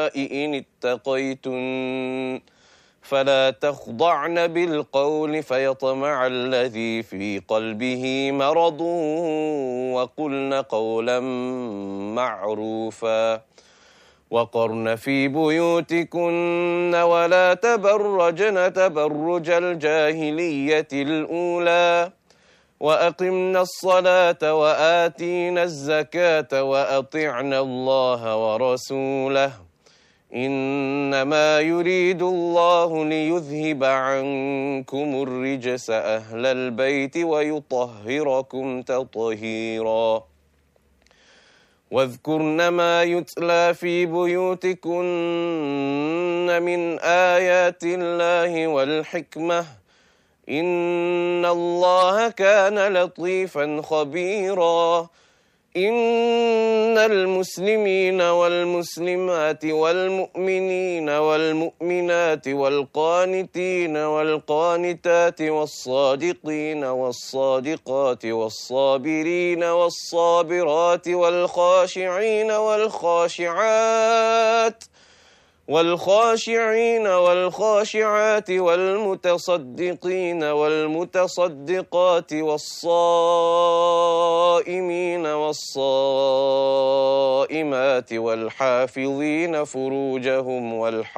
إن اتقيتن فلا تخضعن بالقول فيطمع الذي في قلبه مرض وقلن قولا معروفا وقرن في بيوتكن ولا تبرجن تبرج الجاهلية الأولى وأقمنا الصلاة وآتينا الزكاة وأطعنا الله ورسوله إنما يريد الله ليذهب عنكم الرجس أهل البيت ويطهركم تطهيرا واذكرن ما يتلى في بيوتكن من آيات الله والحكمة إن الله كان لطيفا خبيرا إن المسلمين والمسلمات والمؤمنين والمؤمنات والقانتين والقانتات والصادقين والصادقات والصابرين والصابرات والخاشعين والخاشعات والمتصدقين والمتصدقات والصائمين والصائمات والحافظين فروجهم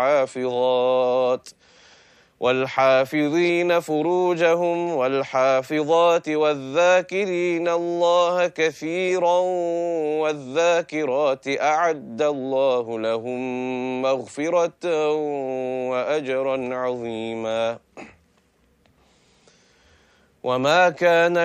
والحافظات والذاكرين الله كثيرا والذاكرات أعد الله لهم مغفرة وأجرا عظيما وما كان